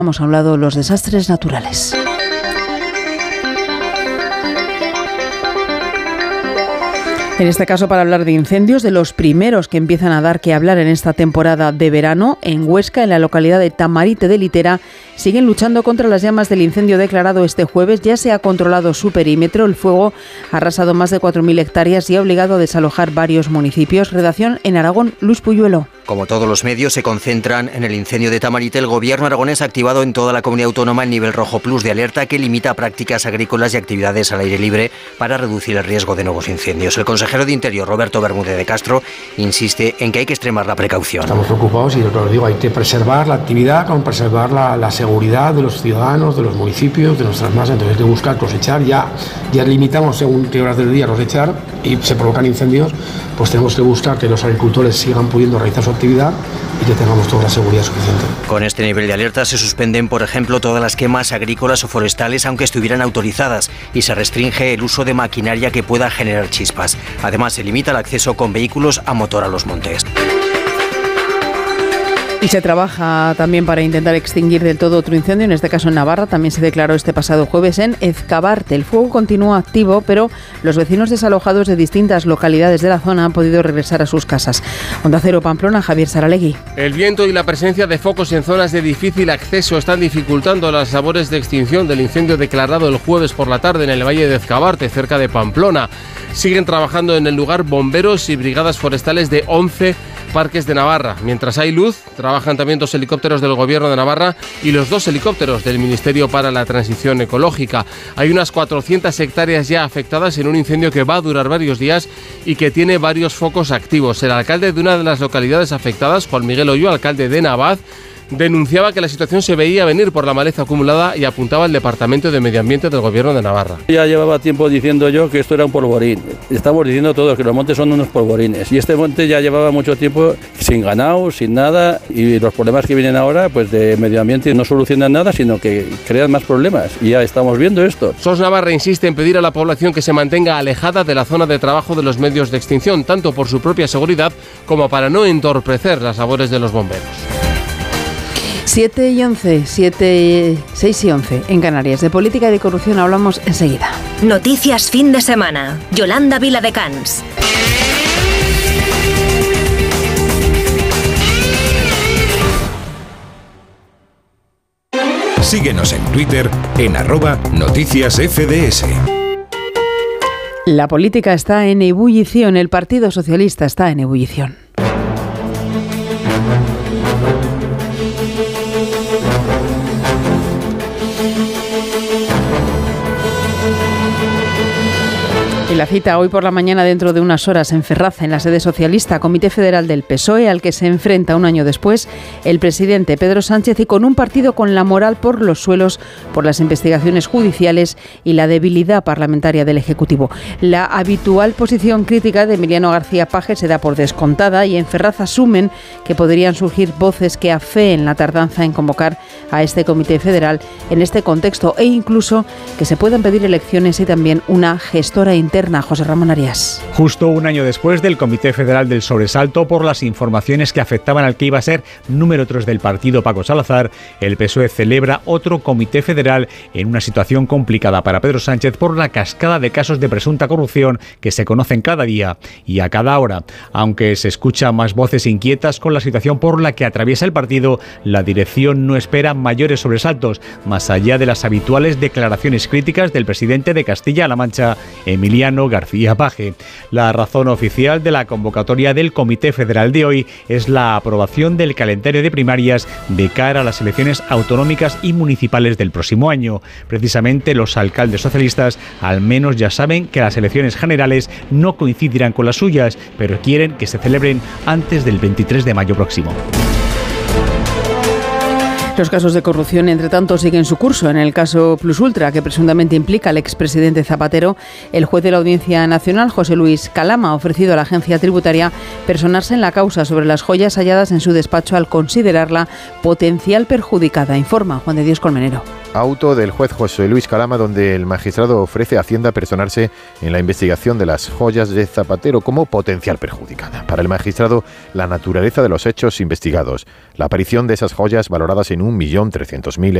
Hemos hablado de los desastres naturales. En este caso, para hablar de incendios, de los primeros que empiezan a dar que hablar en esta temporada de verano, en Huesca, en la localidad de Tamarite de Litera, siguen luchando contra las llamas del incendio declarado este jueves. Ya se ha controlado su perímetro. El fuego ha arrasado más de 4.000 hectáreas y ha obligado a desalojar varios municipios. Redacción en Aragón, Luis Puyuelo. Como todos los medios se concentran en el incendio de Tamarite, el gobierno aragonés ha activado en toda la comunidad autónoma el nivel rojo plus de alerta que limita prácticas agrícolas y actividades al aire libre para reducir el riesgo de nuevos incendios. El consejero de Interior, Roberto Bermúdez de Castro, insiste en que hay que extremar la precaución. Estamos preocupados y lo digo, hay que preservar la actividad, con preservar la seguridad de los ciudadanos, de los municipios, de nuestras masas. Entonces hay que buscar cosechar, ya limitamos según qué horas del día cosechar y se provocan incendios, pues tenemos que buscar que los agricultores sigan pudiendo realizar su actividad y que tengamos toda la seguridad suficiente. Con este nivel de alerta se suspenden, por ejemplo, todas las quemas agrícolas o forestales, aunque estuvieran autorizadas, y se restringe el uso de maquinaria que pueda generar chispas. Además, se limita el acceso con vehículos a motor a los montes. Y se trabaja también para intentar extinguir del todo otro incendio, en este caso en Navarra. También se declaró este pasado jueves en Ezcabarte. El fuego continúa activo, pero los vecinos desalojados de distintas localidades de la zona han podido regresar a sus casas. Onda Cero Pamplona, Javier Saralegui. El viento y la presencia de focos en zonas de difícil acceso están dificultando las labores de extinción del incendio declarado el jueves por la tarde en el valle de Ezcabarte, cerca de Pamplona. Siguen trabajando en el lugar bomberos y brigadas forestales de 11 parques de Navarra. Mientras hay luz, trabajan también 2 helicópteros del Gobierno de Navarra y los 2 helicópteros del Ministerio para la Transición Ecológica. Hay unas 400 hectáreas ya afectadas en un incendio que va a durar varios días y que tiene varios focos activos. El alcalde de una de las localidades afectadas, Juan Miguel Oyo, alcalde de Navaz, denunciaba que la situación se veía venir por la maleza acumulada y apuntaba al Departamento de Medio Ambiente del Gobierno de Navarra. Ya llevaba tiempo diciendo yo que esto era un polvorín. Estamos diciendo todos que los montes son unos polvorines. Y este monte ya llevaba mucho tiempo sin ganado, sin nada. Y los problemas que vienen ahora, pues de medio ambiente, no solucionan nada, sino que crean más problemas. Y ya estamos viendo esto. SOS Navarra insiste en pedir a la población que se mantenga alejada de la zona de trabajo de los medios de extinción, tanto por su propia seguridad como para no entorpecer las labores de los bomberos. 6 y 11 en Canarias. De política y de corrupción hablamos enseguida. Noticias fin de semana. Yolanda Viladecans. Síguenos en Twitter en @noticiasfds. La política está en ebullición. El Partido Socialista está en ebullición. Y la cita hoy por la mañana, dentro de unas horas, en Ferraz, en la sede socialista, Comité Federal del PSOE, al que se enfrenta un año después el presidente Pedro Sánchez, y con un partido con la moral por los suelos, por las investigaciones judiciales y la debilidad parlamentaria del Ejecutivo. La habitual posición crítica de Emiliano García Paje se da por descontada, y en Ferraz asumen que podrían surgir voces que afeen la tardanza en convocar a este Comité Federal en este contexto, e incluso que se puedan pedir elecciones y también una gestora interna. José Ramón Arias. Justo un año después del Comité Federal del sobresalto por las informaciones que afectaban al que iba a ser número 3 del partido, Paco Salazar, el PSOE celebra otro Comité Federal en una situación complicada para Pedro Sánchez por la cascada de casos de presunta corrupción que se conocen cada día y a cada hora. Aunque se escuchan más voces inquietas con la situación por la que atraviesa el partido, la dirección no espera mayores sobresaltos, más allá de las habituales declaraciones críticas del presidente de Castilla-La Mancha, Emiliano García Paje. La razón oficial de la convocatoria del Comité Federal de hoy es la aprobación del calendario de primarias de cara a las elecciones autonómicas y municipales del próximo año. Precisamente los alcaldes socialistas al menos ya saben que las elecciones generales no coincidirán con las suyas, pero quieren que se celebren antes del 23 de mayo próximo. Los casos de corrupción, entre tanto, siguen su curso. En el caso Plus Ultra, que presuntamente implica al expresidente Zapatero, el juez de la Audiencia Nacional, José Luis Calama, ha ofrecido a la agencia tributaria personarse en la causa sobre las joyas halladas en su despacho al considerarla potencial perjudicada. Informa Juan de Dios Colmenero. Auto del juez José Luis Calama, donde el magistrado ofrece a Hacienda personarse en la investigación de las joyas de Zapatero como potencial perjudicada. Para el magistrado, la naturaleza de los hechos investigados, la aparición de esas joyas valoradas en 1.300.000